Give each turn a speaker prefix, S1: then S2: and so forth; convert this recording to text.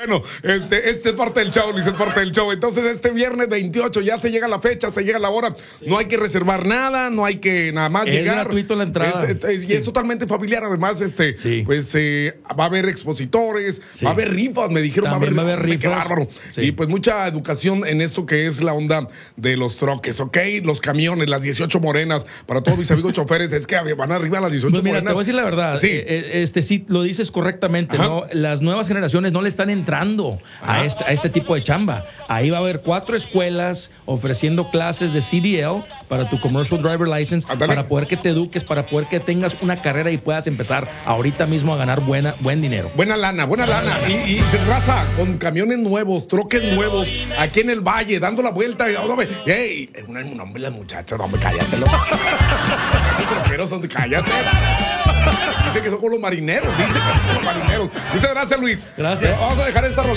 S1: Bueno, este es parte del show, Luis, es parte del show. Entonces, este viernes 28 ya se llega la fecha, se llega la hora. Sí. No hay que reservar nada, no hay que nada más llegar.
S2: Es gratuito la entrada.
S1: Y es totalmente familiar. Además, pues va a haber expositores, va a haber rifas, me dijeron.
S2: También va a haber rifas.
S1: Qué bárbaro. Sí. Y pues mucha educación en esto que es la onda de los troques, ¿ok? Los camiones, las 18 morenas, para todos mis amigos choferes, es que van arriba a las 18
S2: pues mira,
S1: morenas.
S2: Te voy a decir la verdad.
S1: Sí,
S2: sí lo dices correctamente, ¿no? Las nuevas generaciones no le están entrando a este tipo de chamba. Ahí va a haber 4 escuelas ofreciendo clases de CDL para tu Commercial Driver License, para poder que te eduques, para poder que tengas una carrera y puedas empezar ahorita mismo a ganar buen dinero.
S1: Buena lana. Y raza, con camiones nuevos, troques nuevos, aquí en el Valle, dando la vuelta. ¡Ey! Un hombre, las muchachas, no, cállate. Esos troqueros son de cállate. Dice que son con los marineros. Muchas gracias, Luis.
S2: Gracias.
S1: Vamos a dejar esta rolita.